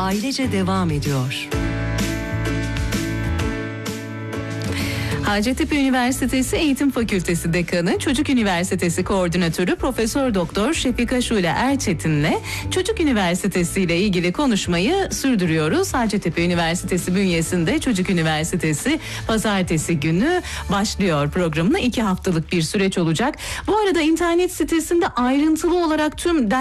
ailece devam ediyor. Hacettepe Üniversitesi Eğitim Fakültesi Dekanı, Çocuk Üniversitesi Koordinatörü Profesör Doktor Şefika Şule Erçetin'le Çocuk Üniversitesi ile ilgili konuşmayı sürdürüyoruz. Hacettepe Üniversitesi bünyesinde Çocuk Üniversitesi pazartesi günü başlıyor programına. 2 haftalık bir süreç olacak. Bu arada internet sitesinde ayrıntılı olarak tüm